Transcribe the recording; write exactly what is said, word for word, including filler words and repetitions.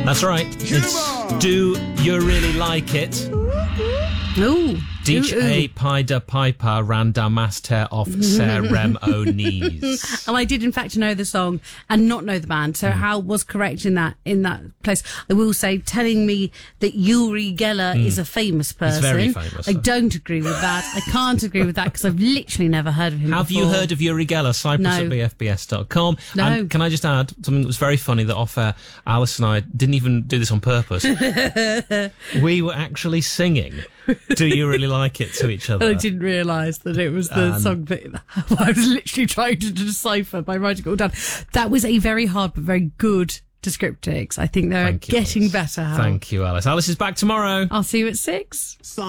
That's right. It's Do You Really Like It? Ooh. D J Pider Piper Randa Master of Serem O'Nees. And I did, in fact, know the song and not know the band. So mm. Hal was correct in that in that place. I will say, telling me that Uri Geller mm. is a famous person. He's very famous. I don't agree with that. I can't agree with that because I've literally never heard of him Have before. you heard of Uri Geller? Cyprus No. at b f b s dot com. No. And can I just add something that was very funny that off air, Alice and I didn't even do this on purpose. We were actually singing Do You Really Like It to each other. I didn't realise that it was the Um, song that I was literally trying to decipher by writing it all down. That was a very hard but very good descriptics. I think they're Thank you, getting Alice. better, Hal. Thank you, Alice. Alice is back tomorrow. I'll see you at six.